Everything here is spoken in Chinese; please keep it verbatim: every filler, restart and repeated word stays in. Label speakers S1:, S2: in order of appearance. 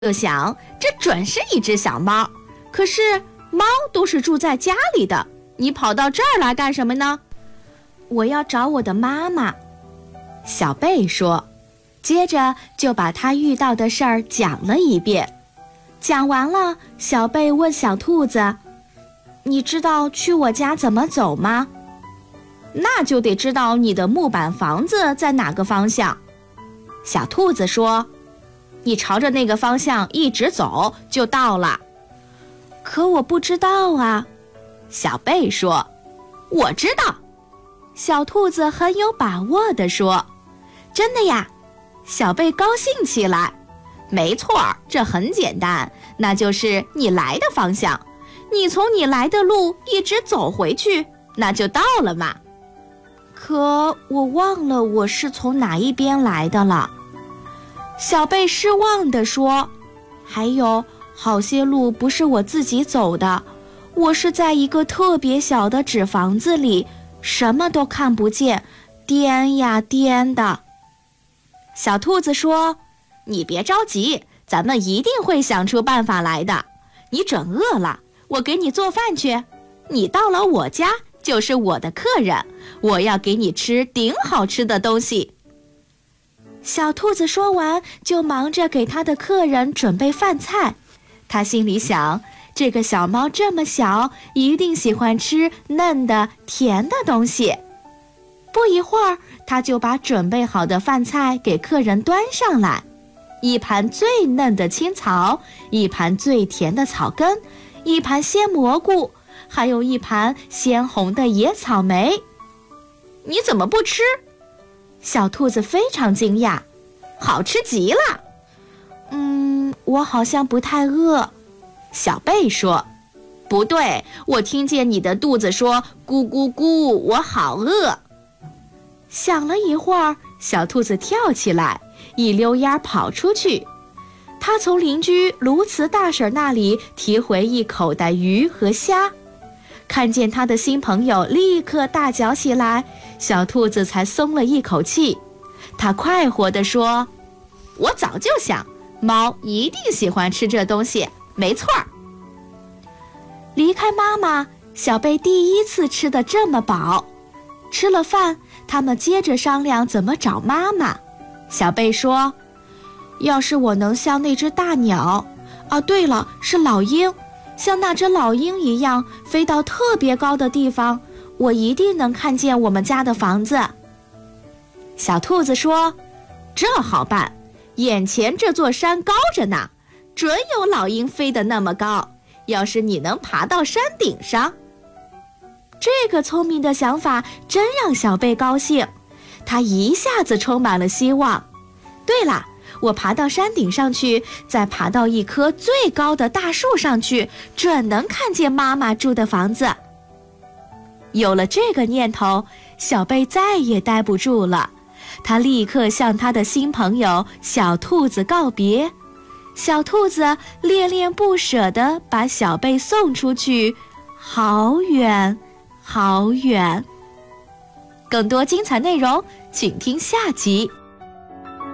S1: 就想这准是一只小猫，可是猫都是住在家里的，你跑到这儿来干什么呢？我要找我的妈妈，小贝说，接着就把他遇到的事儿讲了一遍。讲完了，小贝问小兔子，你知道去我家怎么走吗？那就得知道你的木板房子在哪个方向。小兔子说，你朝着那个方向一直走就到了。可我不知道啊，小贝说，我知道。小兔子很有把握地说，真的呀？小贝高兴起来。没错，这很简单，那就是你来的方向。你从你来的路一直走回去，那就到了嘛。可我忘了我是从哪一边来的了。小贝失望地说，还有好些路不是我自己走的，我是在一个特别小的纸房子里，什么都看不见，颠呀颠的。小兔子说，你别着急，咱们一定会想出办法来的。你准饿了，我给你做饭去。你到了我家就是我的客人，我要给你吃顶好吃的东西。小兔子说完，就忙着给他的客人准备饭菜。他心里想，这个小猫这么小，一定喜欢吃嫩的、甜的东西。不一会儿，他就把准备好的饭菜给客人端上来，一盘最嫩的青草，一盘最甜的草根，一盘鲜蘑菇，还有一盘鲜红的野草莓。你怎么不吃？小兔子非常惊讶，好吃极了。嗯，我好像不太饿。小贝说，不对，我听见你的肚子说咕咕咕，我好饿。想了一会儿，小兔子跳起来，一溜烟跑出去。他从邻居卢茨大婶那里提回一口袋鱼和虾。看见他的新朋友立刻大叫起来，小兔子才松了一口气。他快活地说，我早就想，猫一定喜欢吃这东西，没错儿。离开妈妈，小贝第一次吃得这么饱。吃了饭，他们接着商量怎么找妈妈。小贝说，要是我能像那只大鸟，啊，对了，是老鹰，像那只老鹰一样飞到特别高的地方，我一定能看见我们家的房子。小兔子说，这好办，眼前这座山高着呢，准有老鹰飞得那么高，要是你能爬到山顶上。这个聪明的想法真让小贝高兴，他一下子充满了希望。对了，我爬到山顶上去，再爬到一棵最高的大树上去，准能看见妈妈住的房子。有了这个念头，小贝再也待不住了，他立刻向他的新朋友小兔子告别。小兔子恋恋不舍地把小贝送出去，好远好远。更多精彩内容，请听下集。